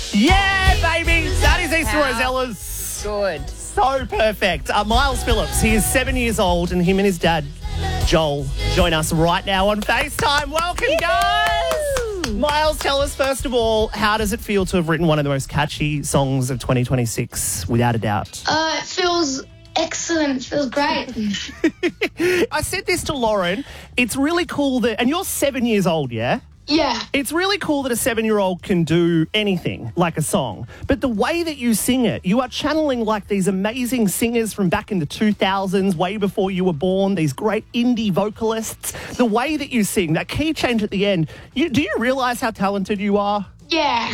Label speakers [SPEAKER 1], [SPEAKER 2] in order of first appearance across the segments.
[SPEAKER 1] Yeah, baby. That is Easter Rosella's.
[SPEAKER 2] Good.
[SPEAKER 1] So perfect. Miles Phillips, he is 7 years old, and him and his dad, Joel, join us right now on FaceTime. Welcome, guys. Miles, tell us, first of all, how does it feel to have written one of the most catchy songs of 2026, without a doubt?
[SPEAKER 3] It feels excellent. It feels great.
[SPEAKER 1] I said this to Lauren. It's really cool that, and you're 7 years old, yeah?
[SPEAKER 3] Yeah.
[SPEAKER 1] It's really cool that a 7-year-old can do anything like a song. But the way that you sing it, you are channeling like these amazing singers from back in the 2000s, way before you were born, these great indie vocalists. The way that you sing, that key change at the end, do you realise how talented you are?
[SPEAKER 3] Yeah.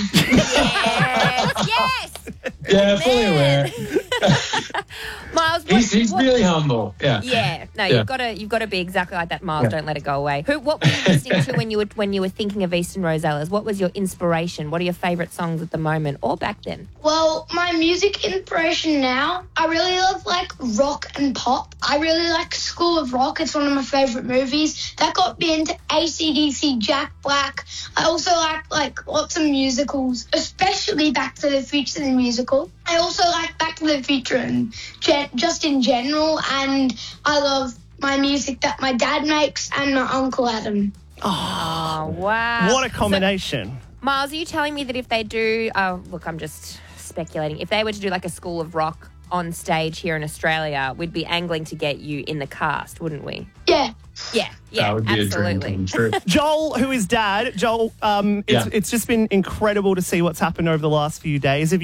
[SPEAKER 2] Yes.
[SPEAKER 4] Yeah, fully aware.
[SPEAKER 2] Miles,
[SPEAKER 4] He's really humble. Yeah.
[SPEAKER 2] Yeah. No,
[SPEAKER 4] Yeah.
[SPEAKER 2] you've got to be exactly like that, Miles. Don't let it go away. What were you listening to when you were thinking of Eastern Rosellas? What was your inspiration? What are your favourite songs at the moment or back then?
[SPEAKER 3] Well, my music inspiration now, I really love like rock and pop. I really like School of Rock. It's one of my favourite movies. That got me into AC/DC, Jack Black. I also like lots of musicals, especially Back to the Future the musical. I also like Back to the Future and just in general, and I love my music that my dad makes and my Uncle Adam.
[SPEAKER 2] Oh, wow.
[SPEAKER 1] What a combination.
[SPEAKER 2] So, Miles, are you telling me that if they do, look, I'm just speculating, if they were to do like a School of Rock on stage here in Australia, we'd be angling to get you in the cast, wouldn't we?
[SPEAKER 3] Yeah.
[SPEAKER 2] Yeah,
[SPEAKER 4] That would be
[SPEAKER 2] absolutely.
[SPEAKER 4] a dream come true.
[SPEAKER 1] Joel, who is dad, it's just been incredible to see what's happened over the last few days. Have